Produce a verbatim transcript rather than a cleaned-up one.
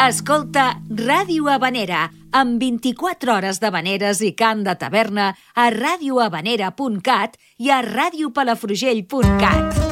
Escolta Ràdio Havanera, amb vint-i-quatre hores d'havaneres i cant de taverna a radiohavanera punt cat i a radiopalafrugell punt cat.